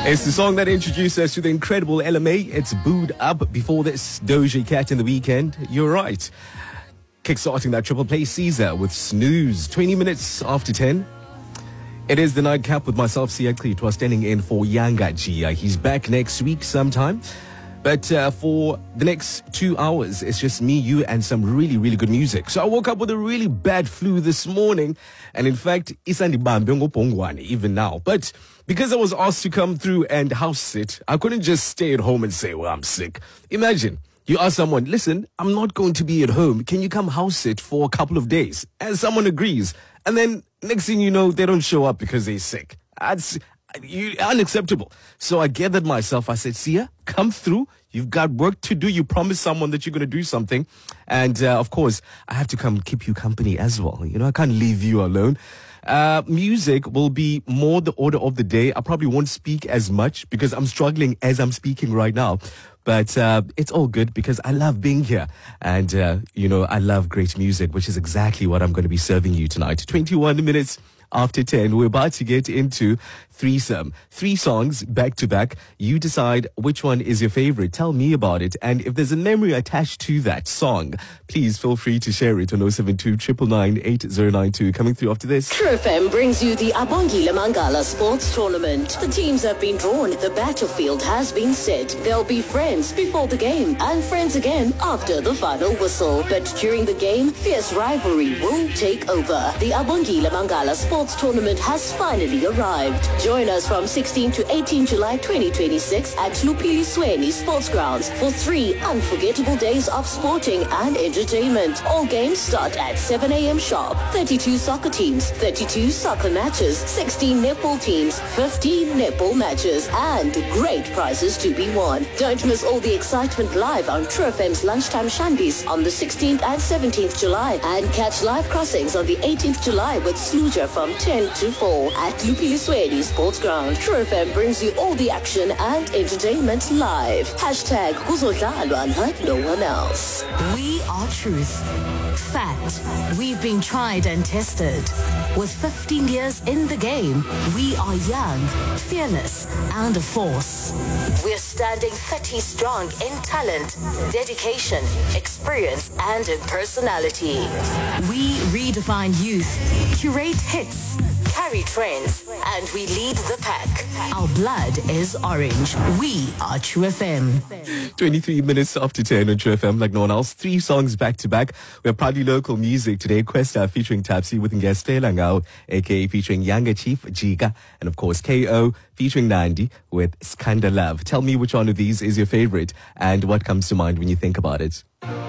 It's the song that introduced us to the incredible LMA. It's Booed Up. Before this, Doja Cat in The Weekend. You're right. Kickstarting that triple play Caesar with Snooze. 20 minutes after 10. It is the nightcap with myself, Siya Klitwa, standing in for Yanga Gia. He's back next week sometime. But for the next 2 hours, it's just me, you, and some really, really good music. So I woke up with a really bad flu this morning. And in fact, even now. But because I was asked to come through and house sit, I couldn't just stay at home and say, well, I'm sick. Imagine you ask someone, listen, I'm not going to be at home. Can you come house sit for a couple of days? And someone agrees. And then next thing you know, they don't show up because they're sick. That's unacceptable. So I gathered myself. I said, Sia, come through. You've got work to do. You promised someone that you're going to do something. And of course, I have to come keep you company as well. You know, I can't leave you alone. Music will be more the order of the day. I probably won't speak as much because I'm struggling as I'm speaking right now. But it's all good because I love being here. And, I love great music, which is exactly what I'm going to be serving you tonight. 21 minutes after 10, we're about to get into threesome. 3 songs back to back. You decide which one is your favorite. Tell me about it. And if there's a memory attached to that song, please feel free to share it on 072 999 8092. Coming through after this. True FM brings you the Abongile Mangala Sports Tournament. The teams have been drawn. The battlefield has been set. There'll be friends before the game and friends again after the final whistle. But during the game, fierce rivalry will take over. The Abongile Mangala Sports Tournament has finally arrived. Join us from 16 to 18 July 2026 at Lupili Sweni Sports Grounds for 3 unforgettable days of sporting and entertainment. All games start at 7 a.m. sharp. 32 soccer teams, 32 soccer matches, 16 netball teams, 15 netball matches, and great prizes to be won. Don't miss all the excitement live on True FM's Lunchtime Shandies on the 16th and 17th July, and catch live crossings on the 18th July with Sluja from 10 to 4 at Lupili Sweni Sports Ground. True FM brings you all the action and entertainment live. Hashtag Kuzodlalwa like no one else. We are truth. Fact. We've been tried and tested. With 15 years in the game, we are young, fearless, and a force. We're standing 30 strong in talent, dedication, experience, and in personality. We redefine youth, curate hits, carry trends, and we lead the pack. Our blood is orange. We are True FM. 23 minutes after 10 on True FM, like no one else. 3 songs back to back. We're proudly local music today. Questa featuring Tapsi with Ngeste Langao, aka featuring Younger Chief Jiga, and of course KO featuring Nandi with Skanda Love. Tell me which one of these is your favorite and what comes to mind when you think about it.